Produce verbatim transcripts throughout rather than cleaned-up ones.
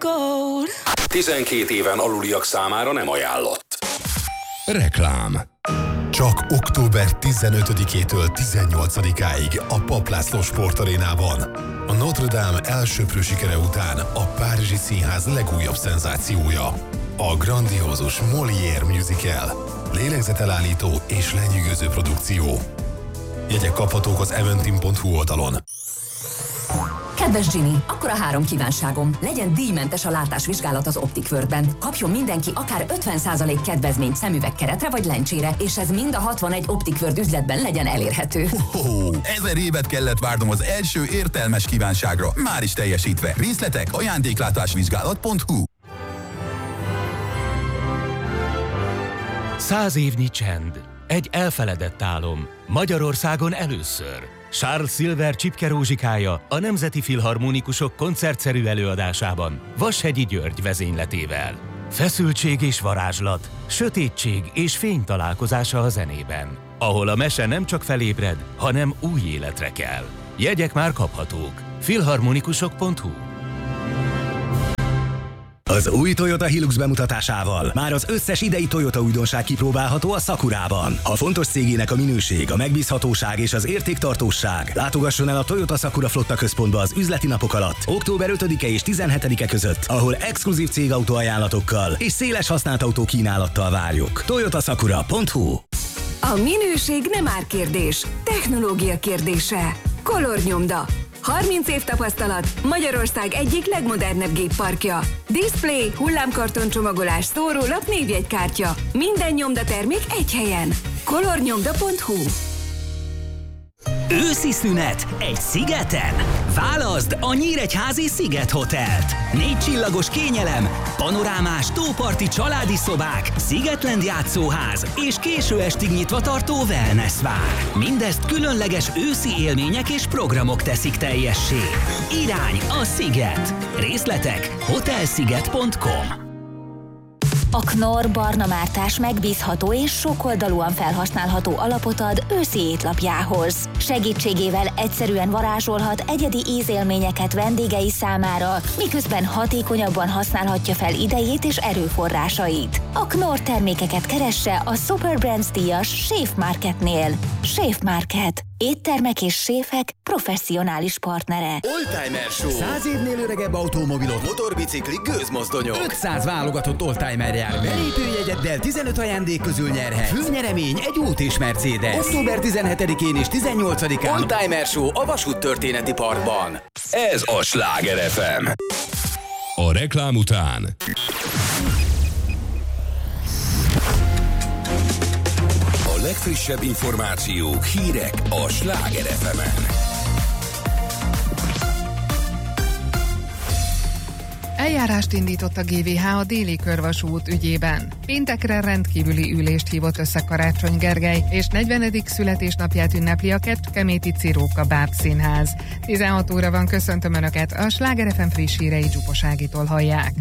gold. tizenkét éven aluliak számára nem ajánlott. Reklám. Csak október tizenötödikétől tizennyolcadikáig a Papp László Sportarénában. A Notre Dame elsöprő sikere után a Párizsi Színház legújabb szenzációja. A grandiózus Molière musical. Lélegzetelállító és lenyűgöző produkció. Jegyek kaphatók az eventim pont hu oldalon. Kedves Ginny, akkor a három kívánságom. Legyen díjmentes a látásvizsgálat az Optic Worldben. Kapjon mindenki akár ötven százalék kedvezményt szemüvegkeretre vagy lencsére, és ez mind a hatvanegy Optic World üzletben legyen elérhető. Oh, ezer évet kellett várnom az első értelmes kívánságra. Már is teljesítve. Részletek ajándéklátásvizsgálat pont hu. Száz évnyi csend. Egy elfeledett álom. Magyarországon először. Charles Silver Csipke Rózsikája a Nemzeti Filharmonikusok koncertszerű előadásában Vashegyi György vezényletével. Feszültség és varázslat, sötétség és fény találkozása a zenében, ahol a mese nem csak felébred, hanem új életre kell. Jegyek már kaphatók. filharmonikusok pont hu. Az új Toyota Hilux bemutatásával már az összes idei Toyota újdonság kipróbálható a Sakurában. Ha fontos cégének a minőség, a megbízhatóság és az értéktartóság, látogasson el a Toyota Sakura Flotta Központba az üzleti napok alatt, október ötödike és tizenhetedike között, ahol exkluzív cégautó ajánlatokkal és széles használt autó kínálattal várjuk. toyota sakura pont hu. A minőség nem árkérdés, technológia kérdése. Kolornyomda. harminc év tapasztalat, Magyarország egyik legmodernebb gépparkja. Display, hullámkarton csomagolás, szórólap, névjegykártya. Minden nyomdatermék egy helyen. kolornyomda pont hu. Őszi szünet egy szigeten? Válaszd a Nyíregyházi Sziget Hotelt. Négy csillagos kényelem, panorámás tóparti családi szobák, Szigetland játszóház és késő estig nyitva tartó wellness vár. Mindezt különleges őszi élmények és programok teszik teljessé. Irány a Sziget. Részletek hotelsziget pont com. A Knorr barna mártás megbízható és sokoldalúan felhasználható alapot ad őszi étlapjához. Segítségével egyszerűen varázsolhat egyedi ízélményeket vendégei számára, miközben hatékonyabban használhatja fel idejét és erőforrásait. A Knorr termékeket keresse a Super Brands díjas Chef Marketnél. Chef Market. Éttermek és séfek professzionális partnere. Oldtimer Show. Száz évnél öregebb automobilok, motorbiciklik, gőzmozdonyok. ötszáz válogatott oldtimer jár. Belépőjegyeddel tizenöt ajándék közül nyerhet. Főnyeremény egy út és Mercedes. október tizenhetedikén és tizennyolcadikán Oldtimer Show a Vasút Történeti Parkban. Ez a Sláger ef em. A reklám után A legfrissebb információk, hírek a Sláger ef emen. Eljárást indított a gé vé há a déli körvasút ügyében. Péntekre rendkívüli ülést hívott össze Karácsony Gergely, és negyvenedik születésnapját ünnepli a Kecskeméti Ciróka Bábszínház. tizenhat óra van, köszöntöm Önöket, a Sláger ef em friss hírei Zsupo Ágitól hallják.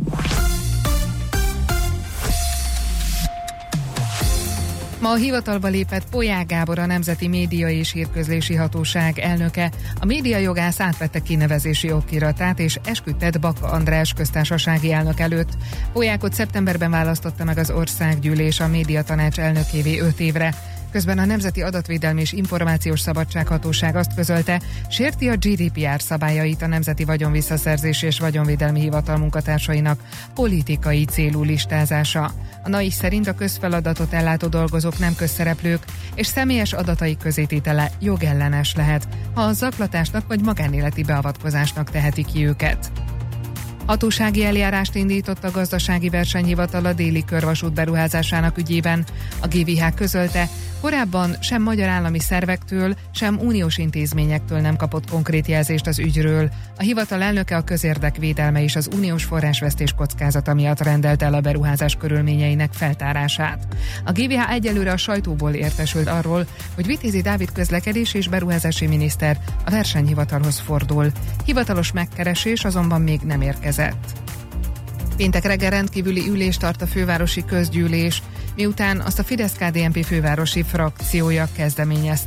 Ma a hivatalba lépett Polyák Gábor, a Nemzeti Média és Hírközlési Hatóság elnöke. A médiajogász átvette kinevezési okiratát és esküdtet Baka András köztársasági elnök előtt. Polyákot szeptemberben választotta meg az Országgyűlés a Médiatanács elnökévé öt évre. Közben a Nemzeti Adatvédelmi és Információs Szabadsághatóság azt közölte, sérti a gé dé pé er szabályait a Nemzeti Vagyonvisszaszerzési és Vagyonvédelmi Hivatal munkatársainak politikai célú listázása. A en á i szerint a közfeladatot ellátó dolgozók nem közszereplők, és személyes adataik közététele jogellenes lehet, ha a zaklatásnak vagy magánéleti beavatkozásnak teheti ki őket. Hatósági eljárást indított a Gazdasági Versenyhivatal a déli körvasút beruházásának ügyében. A gé vé há közölte, korábban sem magyar állami szervektől, sem uniós intézményektől nem kapott konkrét jelzést az ügyről. A hivatal elnöke a közérdek védelme és az uniós forrásvesztés kockázata miatt rendelte el a beruházás körülményeinek feltárását. A gé vé há egyelőre a sajtóból értesült arról, hogy Vitézi Dávid közlekedési és beruházási miniszter a versenyhivatalhoz fordul. Hivatalos megkeresés azonban még nem érkezett. Péntek reggel rendkívüli ülést tart a fővárosi közgyűlés, miután azt a Fidesz-ká dé en pé fővárosi frakciója kezdeményezte.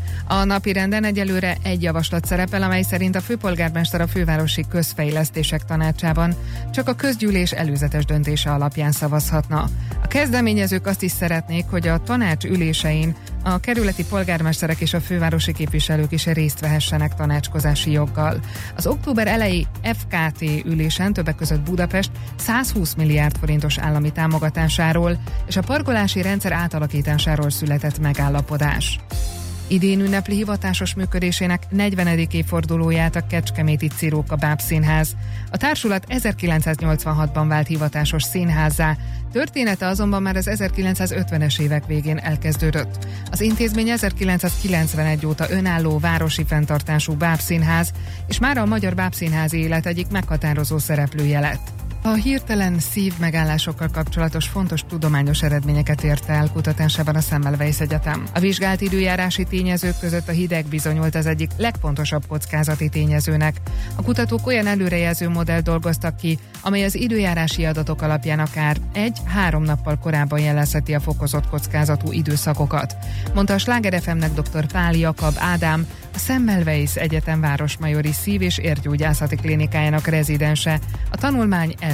A napirenden egyelőre egy javaslat szerepel, amely szerint a főpolgármester a fővárosi közfejlesztések tanácsában csak a közgyűlés előzetes döntése alapján szavazhatna. A kezdeményezők azt is szeretnék, hogy a tanács ülésein a kerületi polgármesterek és a fővárosi képviselők is részt vehessenek tanácskozási joggal. Az október eleji ef ká té ülésen többek között Budapest százhúsz milliárd forintos állami támogatásáról és a parkolási rendszer átalakításáról született megállapodás. Idén ünnepli hivatásos működésének negyvenedik évfordulóját a kecskeméti Ciróka Bábszínház. A társulat ezerkilencszáznyolcvanhatban vált hivatásos színházzá, története azonban már az ezerkilencszázötvenes évek végén elkezdődött. Az intézmény ezerkilencszázkilencvenegy óta önálló városi fenntartású bábszínház, és már a magyar bábszínházi élet egyik meghatározó szereplője lett. A hirtelen szívmegállásokkal kapcsolatos fontos tudományos eredményeket érte el kutatásában a Semmelweis Egyetem. A vizsgált időjárási tényezők között a hideg bizonyult az egyik legfontosabb kockázati tényezőnek. A kutatók olyan előrejelző modellt dolgoztak ki, amely az időjárási adatok alapján akár egy-három nappal korábban jelezheti a fokozott kockázatú időszakokat, mondta a Sláger ef em-nek dr. Pál Jakab Ádám, a Semmelweis Egyetem Városmajori Szív- és Érgyógyászati Klinikájának rezidense. A tanulmány